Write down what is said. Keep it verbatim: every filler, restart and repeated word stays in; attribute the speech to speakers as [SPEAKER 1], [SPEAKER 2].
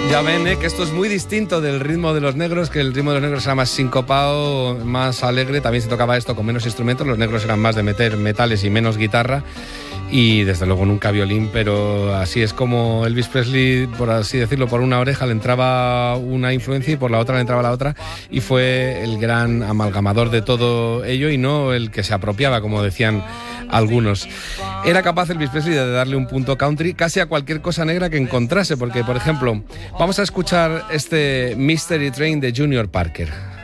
[SPEAKER 1] Ya ven, ¿eh? Que esto es muy distinto del ritmo de los negros, que el ritmo de los negros era más sincopado, más alegre. También se tocaba esto con menos instrumentos. Los negros eran más de meter metales y menos guitarra. Y desde luego nunca violín, pero así es como Elvis Presley, por así decirlo, por una oreja le entraba una influencia y por la otra le entraba la otra, y fue el gran amalgamador de todo ello y no el que se apropiaba, como decían algunos. Era capaz Elvis Presley de darle un punto country casi a cualquier cosa negra que encontrase, porque, por ejemplo, vamos a escuchar este Mystery Train de Junior Parker.